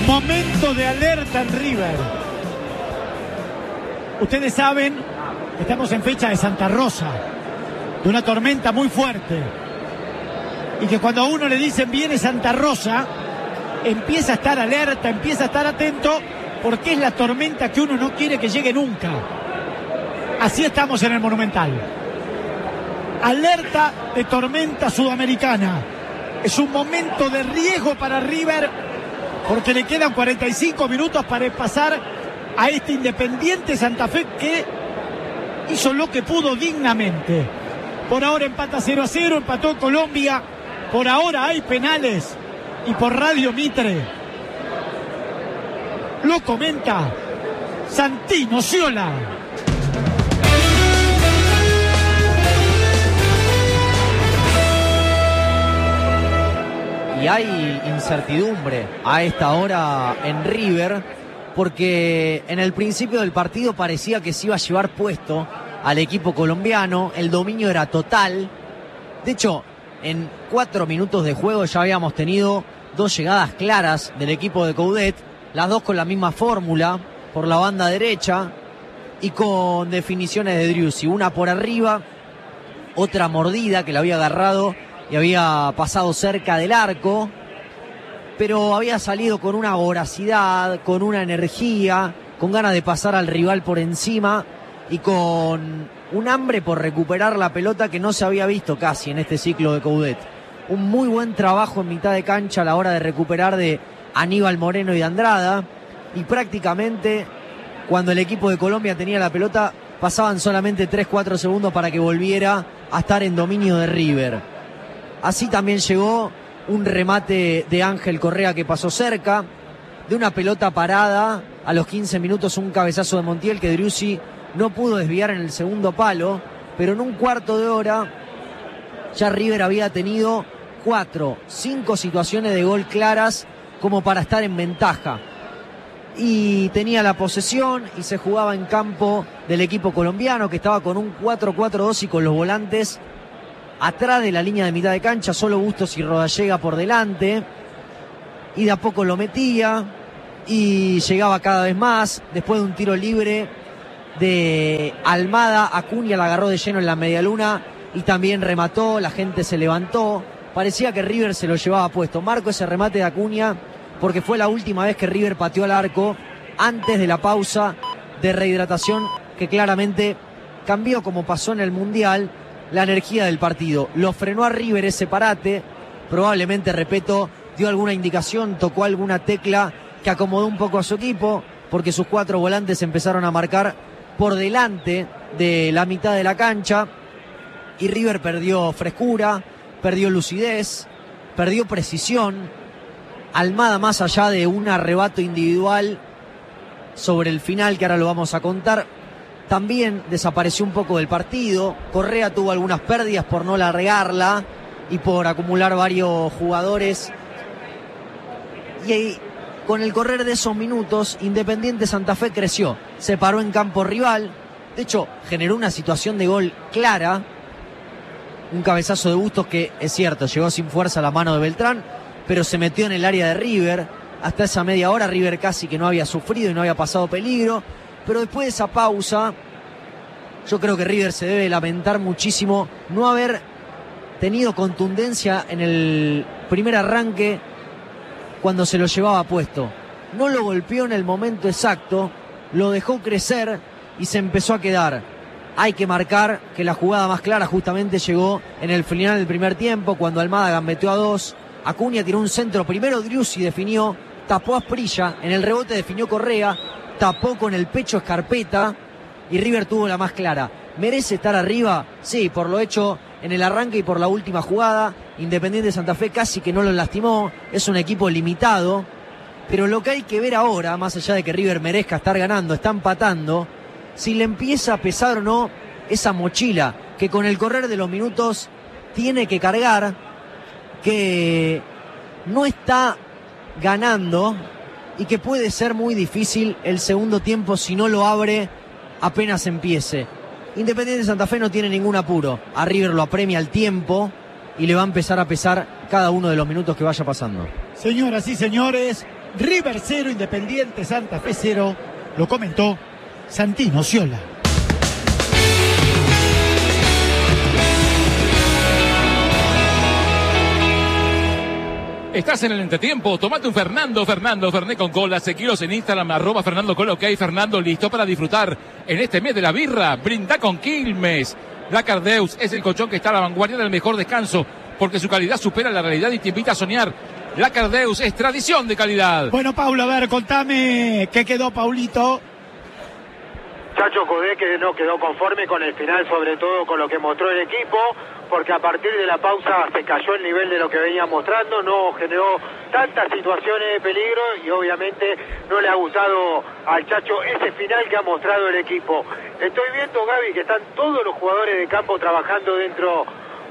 Momento de alerta en River. Ustedes saben que estamos en fecha de Santa Rosa, de una tormenta muy fuerte. Y que cuando a uno le dicen viene Santa Rosa, empieza a estar alerta, empieza a estar atento, porque es la tormenta que uno no quiere que llegue nunca. Así estamos en el Monumental. Alerta de tormenta sudamericana. Es un momento de riesgo para River, porque le quedan 45 minutos para pasar a este Independiente Santa Fe que hizo lo que pudo dignamente. Por ahora empata 0-0, empató Colombia. Por ahora hay penales. Y por Radio Mitre lo comenta Santino Sciola. Y hay incertidumbre a esta hora en River, porque en el principio del partido parecía que se iba a llevar puesto al equipo colombiano, el dominio era total. De hecho, en 4 minutos de juego ya habíamos tenido 2 llegadas claras del equipo de Coudet, las 2 con la misma fórmula, por la banda derecha y con definiciones de Driussi, una por arriba, otra mordida que la había agarrado y había pasado cerca del arco, pero había salido con una voracidad, con una energía, con ganas de pasar al rival por encima y con un hambre por recuperar la pelota que no se había visto casi en este ciclo de Coudet. Un muy buen trabajo en mitad de cancha a la hora de recuperar de Aníbal Moreno y de Andrada, y prácticamente cuando el equipo de Colombia tenía la pelota pasaban solamente 3-4 segundos para que volviera a estar en dominio de River. Así también llegó un remate de Ángel Correa que pasó cerca, de una pelota parada a los 15 minutos, un cabezazo de Montiel que Driussi no pudo desviar en el segundo palo, pero en un cuarto de hora ya River había tenido 4-5 situaciones de gol claras como para estar en ventaja. Y tenía la posesión y se jugaba en campo del equipo colombiano, que estaba con un 4-4-2 y con los volantes atrás de la línea de mitad de cancha, solo Bustos y Rodallega por delante, y de a poco lo metía y llegaba cada vez más. Después de un tiro libre de Almada, Acuña la agarró de lleno en la medialuna y también remató, la gente se levantó, parecía que River se lo llevaba puesto. Marco ese remate de Acuña porque fue la última vez que River pateó al arco antes de la pausa de rehidratación, que claramente cambió, como pasó en el Mundial, la energía del partido. Lo frenó a River ese parate, probablemente, repito, dio alguna indicación, tocó alguna tecla que acomodó un poco a su equipo, porque sus 4 volantes empezaron a marcar por delante de la mitad de la cancha y River perdió frescura, perdió lucidez, perdió precisión. Almada, más allá de un arrebato individual sobre el final, que ahora lo vamos a contar, también desapareció un poco del partido. Correa tuvo algunas pérdidas por no largarla y por acumular varios jugadores. Y con el correr de esos minutos, Independiente Santa Fe creció, se paró en campo rival. De hecho, generó una situación de gol clara. Un cabezazo de Bustos que, es cierto, llegó sin fuerza a la mano de Beltrán, pero se metió en el área de River. Hasta esa media hora River casi que no había sufrido y no había pasado peligro. Pero después de esa pausa, yo creo que River se debe lamentar muchísimo no haber tenido contundencia en el primer arranque cuando se lo llevaba puesto. No lo golpeó en el momento exacto, lo dejó crecer y se empezó a quedar. Hay que marcar que la jugada más clara justamente llegó en el final del primer tiempo, cuando Almada gambeteó a 2. Acuña tiró un centro, primero Driussi definió, tapó a Asprilla, en el rebote definió Correa, tapó con el pecho Scarpetta y River tuvo la más clara. ¿Merece estar arriba? Sí, por lo hecho en el arranque y por la última jugada. Independiente Santa Fe casi que no lo lastimó, es un equipo limitado, pero lo que hay que ver ahora, más allá de que River merezca estar ganando, está empatando, si le empieza a pesar o no esa mochila que con el correr de los minutos tiene que cargar, que no está ganando y que puede ser muy difícil el segundo tiempo si no lo abre apenas empiece. Independiente Santa Fe no tiene ningún apuro, a River lo apremia el tiempo y le va a empezar a pesar cada uno de los minutos que vaya pasando. Señoras y señores, River 0, Independiente Santa Fe 0. Lo comentó Santino Sciola. Estás en el entretiempo, tomate un Fernando Fernet con cola, seguilos en Instagram, @Fernando Cola, ok, Fernando, listo para disfrutar en este mes de la birra, brinda con Quilmes. La Cardeus es el colchón que está a la vanguardia del mejor descanso, porque su calidad supera la realidad y te invita a soñar. La Cardeus es tradición de calidad. Bueno, Paulo, a ver, contame qué quedó, Paulito. Chacho Coudet que no quedó conforme con el final, sobre todo con lo que mostró el equipo, porque a partir de la pausa se cayó el nivel de lo que venía mostrando, no generó tantas situaciones de peligro y obviamente no le ha gustado al Chacho ese final que ha mostrado el equipo. Estoy viendo, Gaby, que están todos los jugadores de campo trabajando dentro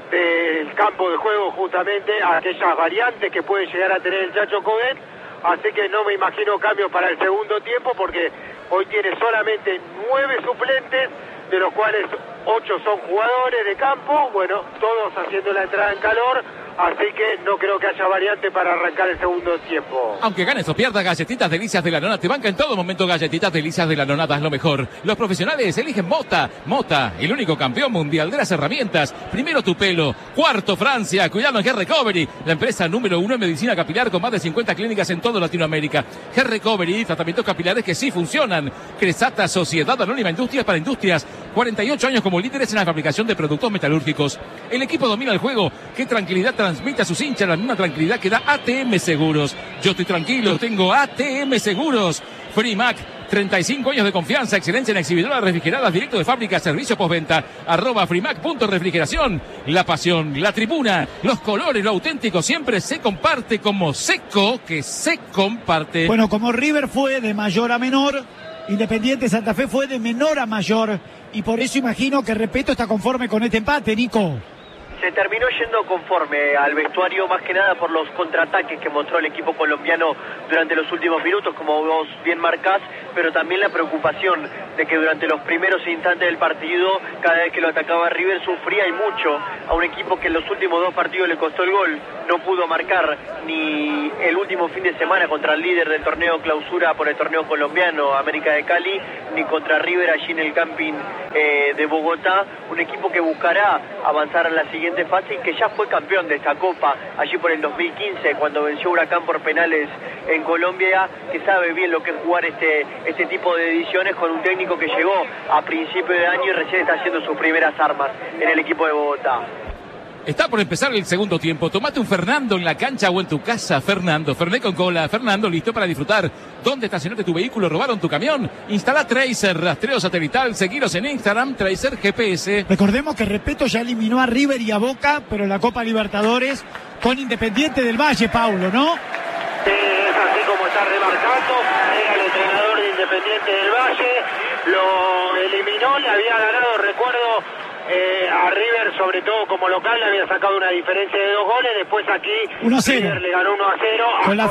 del campo de juego, justamente aquellas variantes que puede llegar a tener el Chacho Coudet, así que no me imagino cambios para el segundo tiempo, porque hoy tiene solamente 9 suplentes, de los cuales 8 son jugadores de campo, bueno, todos haciendo la entrada en calor, así que no creo que haya variante para arrancar el segundo tiempo. Aunque ganes o pierdas, Galletitas Delicias de la Nona te banca en todo momento. Galletitas Delicias de la Nona, das lo mejor. Los profesionales eligen Mota. Mota, el único campeón mundial de las herramientas. Primero tu pelo, cuarto Francia, cuidado en Hair Recovery, la empresa número 1 en medicina capilar con más de 50 clínicas en toda Latinoamérica. Hair Recovery, tratamientos capilares que sí funcionan. Cresata, Sociedad Anónima Industrias para Industrias, 48 años como líderes en la fabricación de productos metalúrgicos. El equipo domina el juego. Qué tranquilidad transmite a sus hinchas, la misma tranquilidad que da ATM Seguros. Yo estoy tranquilo, tengo ATM Seguros. Frimac, 35 años de confianza, excelencia en exhibidoras refrigeradas, directo de fábrica, servicio postventa, @frimac.refrigeración. La pasión, la tribuna, los colores, lo auténtico siempre se comparte como Seco, que se comparte. Bueno, como River fue de mayor a menor, Independiente Santa Fe fue de menor a mayor, y por eso imagino que Repetto está conforme con este empate, Nico. Se terminó yendo conforme al vestuario, más que nada por los contraataques que mostró el equipo colombiano durante los últimos minutos, como vos bien marcás, pero también la preocupación de que durante los primeros instantes del partido, cada vez que lo atacaba River, sufría y mucho a un equipo que en los últimos 2 partidos le costó el gol. No pudo marcar ni el último fin de semana contra el líder del torneo clausura por el torneo colombiano, América de Cali, ni contra River allí en el camping de Bogotá. Un equipo que buscará avanzar a la siguiente fase y que ya fue campeón de esta Copa allí por el 2015, cuando venció Huracán por penales en Colombia, que sabe bien lo que es jugar este tipo de ediciones con un técnico que llegó a principio de año y recién está haciendo sus primeras armas en el equipo de Bogotá. Está por empezar el segundo tiempo. Tomate un Fernando en la cancha o en tu casa. Fernando, Fernet con cola. Fernando, listo para disfrutar. ¿Dónde estacionaste tu vehículo? ¿Robaron tu camión? Instala Tracer, rastreo satelital. Seguiros en Instagram, Tracer GPS. Recordemos que Repetto ya eliminó a River y a Boca, pero en la Copa Libertadores con Independiente del Valle, Paulo, ¿no? Es así como está remarcando. Era el entrenador de Independiente del Valle, lo eliminó, le había ganado, recuerdo, a River, sobre todo como local, le había sacado una diferencia de 2 goles. Después aquí 1-0. River le ganó 1-0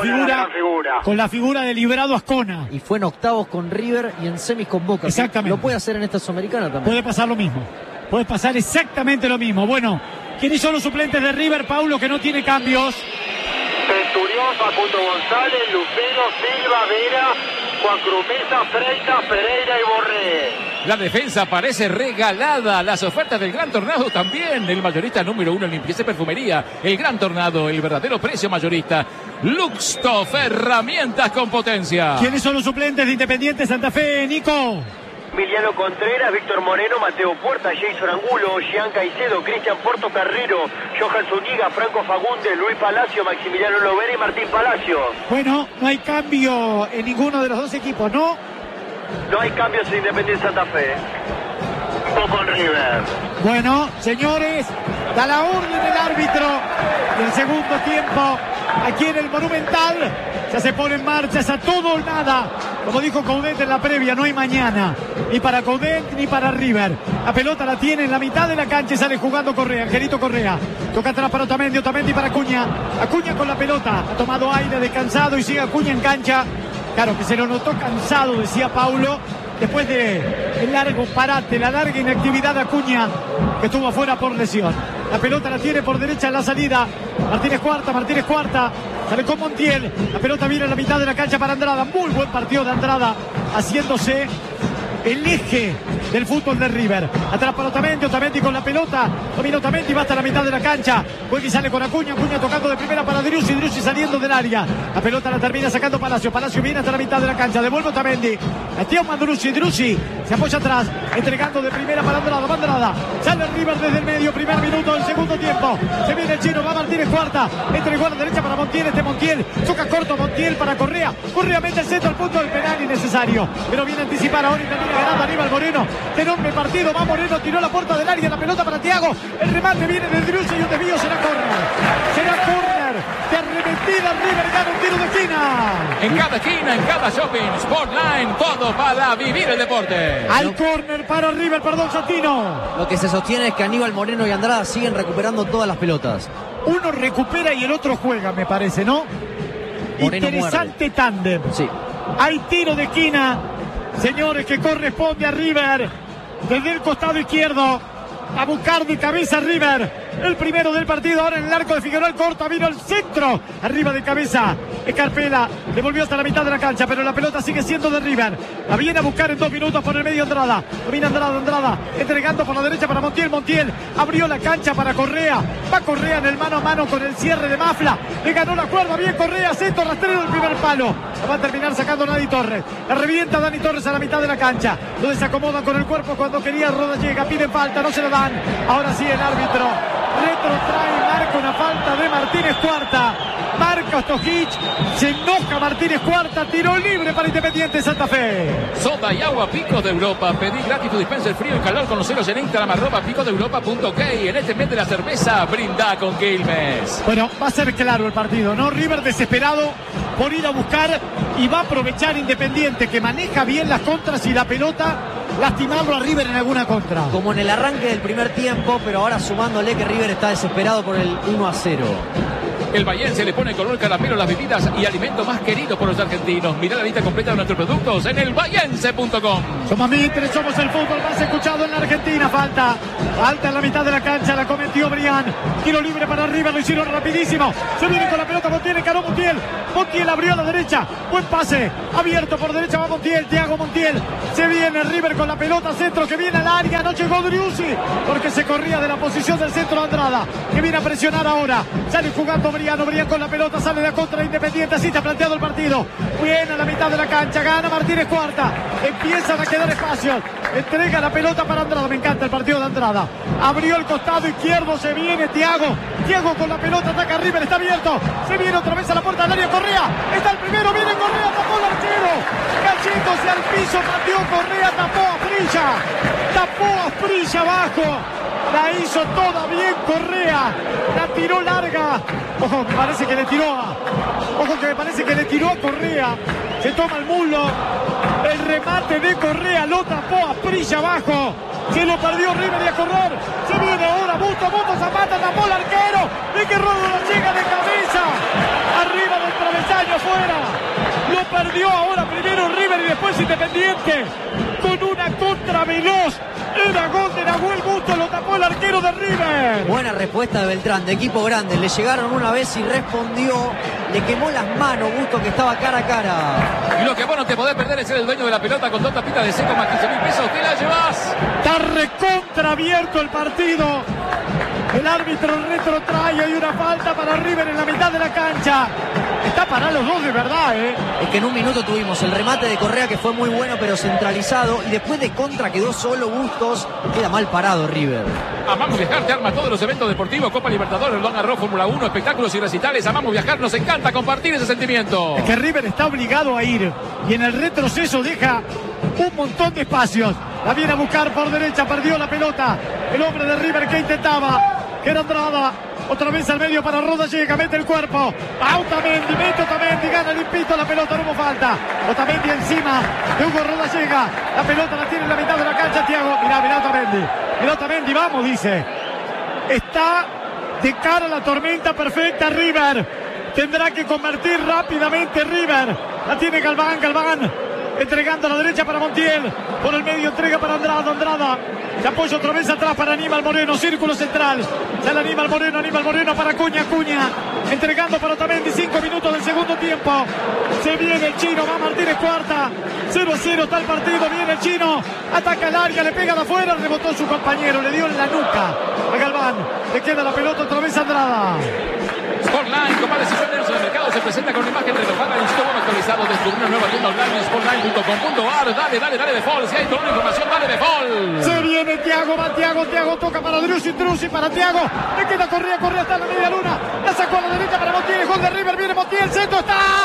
con la figura de Librado Ascona. Y fue en octavos con River y en semis con Boca. Exactamente. Lo puede hacer en esta Sudamericana también. Puede pasar lo mismo. Puede pasar exactamente lo mismo. Bueno, ¿quiénes son los suplentes de River, Paulo, que no tiene cambios? Centurión, Facundo González, Lucero, Silva, Vera, Juan Cruz Mesa, Freitas, Pereira y Borré. La defensa parece regalada. Las ofertas del Gran Tornado también. El mayorista número 1 en limpieza y perfumería. El Gran Tornado, el verdadero precio mayorista. Luxtof, herramientas con potencia. ¿Quiénes son los suplentes de Independiente Santa Fe, Nico? Emiliano Contreras, Víctor Moreno, Mateo Puerta, Jason Angulo, Jean Caicedo, Cristian Porto Carrero, Johan Zúñiga, Franco Fagundes, Luis Palacio, Maximiliano Lovera y Martín Palacio. Bueno, no hay cambio en ninguno de los dos equipos, ¿no? No hay cambios en Independiente Santa Fe. Poco en River. Bueno, señores, da la orden el árbitro. Y el segundo tiempo, aquí en el Monumental, ya se pone en marcha, es a todo o nada. Como dijo Coudet en la previa, no hay mañana. Ni para Coudet ni para River. La pelota la tiene en la mitad de la cancha y sale jugando Correa, Angelito Correa. Toca atrás para Otamendi, Otamendi para Acuña. Acuña con la pelota. Ha tomado aire, descansado y sigue Acuña en cancha. Claro que se lo notó cansado, decía Paulo, después del largo parate, la larga inactividad de Acuña, que estuvo afuera por lesión. La pelota la tiene por derecha en la salida. Martínez Cuarta, Sale con Montiel. La pelota viene a la mitad de la cancha para Andrada. Muy buen partido de Andrada, haciéndose el eje del fútbol de River. Atrás para Otamendi con la pelota. Domina Otamendi, va hasta la mitad de la cancha. Juega y sale con Acuña tocando de primera para Driussi saliendo del área. La pelota la termina sacando Palacio viene hasta la mitad de la cancha. Devuelve Otamendi. Estioma Driussi se apoya atrás, entregando de primera para Andrada. Sale River desde el medio, primer minuto del segundo tiempo. Se viene el chino, va Martínez Cuarta. Entregó a la derecha para Montiel. Montiel toca corto Montiel para Correa. Correa mete el centro al punto del penal innecesario. Pero viene a anticipar ahora y termina ganando Aníbal Moreno. Enorme partido, va Moreno, tiró la puerta del área, la pelota para Thiago. El remate viene de Driussi y un desvío, será córner. De arremetida River gana un tiro de esquina. En cada esquina, en cada shopping, Sportline, todo para vivir el deporte. Al córner para River, perdón, Santino. Lo que se sostiene es que Aníbal Moreno y Andrada siguen recuperando todas las pelotas. Uno recupera y el otro juega, me parece, ¿no? Moreno interesante tándem. Sí. Hay tiro de esquina, señores, que corresponde a River. Desde el costado izquierdo, a buscar de cabeza River. El primero del partido, ahora en el arco de Figueroa, el corta, vino al centro. Arriba de cabeza, Escarpela, le volvió hasta la mitad de la cancha, pero la pelota sigue siendo de River. La viene a buscar en 2 minutos por el medio Andrada. Domina Andrada, entregando por la derecha para Montiel. Abrió la cancha para Correa. Va Correa en el mano a mano con el cierre de Mafla. Le ganó la cuerda, bien Correa, centro rastrero del primer palo. La va a terminar sacando Dani Torres. La revienta Dani Torres a la mitad de la cancha. Lo desacomodan con el cuerpo cuando quería Rodallega. Piden falta, no se lo dan. Ahora sí el árbitro retrotrae, marca una falta de Martínez Cuarta. Marca Stojic, se enoja Martínez Cuarta, tiro libre para Independiente Santa Fe. Soda y agua Picos de Europa. Pedí gratis tu dispenser frío y calor con los ceros en Instagram, @picosdeeuropa.ok. En este mes de la cerveza, brinda con Quilmes. Bueno, va a ser claro el partido, ¿no? River desesperado por ir a buscar y va a aprovechar Independiente, que maneja bien las contras y la pelota, lastimarlo a River en alguna contra. Como en el arranque del primer tiempo, pero ahora sumándole que River está desesperado por el 1-0. El Bahiense le pone color caramelo a las bebidas y alimento más querido por los argentinos. Mirá la lista completa de nuestros productos en elbahiense.com. Somos Mitre, somos el fútbol más escuchado en la Argentina. Falta en la mitad de la cancha, la cometió Brian. Tiro libre para River, lo hicieron rapidísimo. Se viene con la pelota Montiel, encaró Montiel. Montiel abrió a la derecha, buen pase, abierto por derecha va Montiel, Thiago Montiel. Se viene River con la pelota, centro que viene al área, no llegó Driussi, porque se corría de la posición del centro Andrada, que viene a presionar ahora. Sale jugando Brian con la pelota, sale de la contra Independiente, así está planteado el partido. Bien a la mitad de la cancha, gana Martínez Cuarta, empiezan a quedar espacios, entrega la pelota para Andrada, me encanta el partido de Andrada. Abrió el costado izquierdo, se viene Thiago con la pelota, ataca River, está abierto, se viene otra vez a la puerta del área, Correa, está el primero, viene Correa, tapó el arquero, cayéndose al piso, pateó Correa, tapó a Asprilla abajo. La hizo toda bien Correa. La tiró larga. Ojo, me parece que le tiró a Correa. Se toma el muslo. El remate de Correa lo tapó a Asprilla abajo. Se lo perdió River y a correr. Se viene ahora Busto Zapata, tapó el arquero. De que Rodolfo llega de cabeza. Arriba del travesaño, afuera. Lo perdió ahora primero River y después Independiente. Con una contra veloz. Era gol de Nahuel Busto, lo tapó el arquero de River. Buena respuesta de Beltrán, de equipo grande. Le llegaron una vez y respondió. Le quemó las manos Busto, que estaba cara a cara. Y lo que vos no te podés perder es ser el dueño de la pelota con 2 tapitas de seco más 15.000 pesos. ¿Te la llevas? Está recontra abierto el partido. El árbitro retrotrae, hay una falta para River en la mitad de la cancha. Está para los dos de verdad, Es que en un minuto tuvimos el remate de Correa, que fue muy bueno pero centralizado, y después de contra quedó solo Bustos. Queda mal parado River. Amamos Viajar te arma todos los eventos deportivos, Copa Libertadores, Roland Garros, Fórmula 1, espectáculos y recitales. Amamos Viajar, nos encanta compartir ese sentimiento. Es que River está obligado a ir y en el retroceso deja un montón de espacios. La viene a buscar por derecha, perdió la pelota el hombre de River que intentaba, que era Andrada. Otra vez al medio para Rodallega, mete el cuerpo. Otamendi, gana limpito la pelota, no hubo falta. Otamendi encima de Hugo Rodallega. La pelota la tiene en la mitad de la cancha, Thiago. Mirá Otamendi, vamos, dice. Está de cara a la tormenta perfecta River. Tendrá que convertir rápidamente River. La tiene Galván. entregando a la derecha para Montiel, por el medio entrega para Andrada, se apoya otra vez atrás para Aníbal Moreno, círculo central, sale Aníbal Moreno para Acuña, entregando para Otamendi, 5 minutos del segundo tiempo, se viene el chino, va Martínez cuarta, 0-0 está el partido, viene el chino, ataca el área, le pega de afuera, rebotó su compañero, le dio en la nuca a Galván, le queda la pelota otra vez a Andrada. Sportline, con más decisiones del mercado, se presenta con imagen renovada, listo, bueno, actualizado desde una nueva tienda online, sportline.com.ar. Dale de Fall, si hay toda la información, dale de Fall. Se viene Thiago, va Thiago toca para Driussi para Thiago, le queda Correa hasta la media luna, la sacó a la derecha para Montiel, gol de River, viene Montiel, centro, está.